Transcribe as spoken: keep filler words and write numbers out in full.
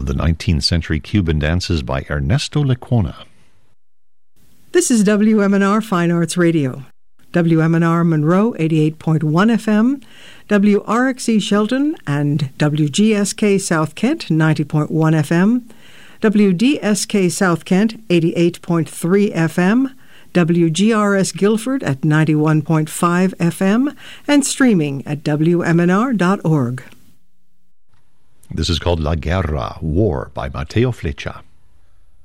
the nineteenth century Cuban dances by Ernesto Lecuona. This is W M N R Fine Arts Radio. W M N R Monroe, eighty-eight point one F M, W R X E Shelton and W G S K South Kent, ninety point one F M, W D S K South Kent, eighty-eight point three F M, W G R S Guilford at ninety-one point five F M, and streaming at W M N R dot org. This is called La Guerra, War, by Mateo Flecha.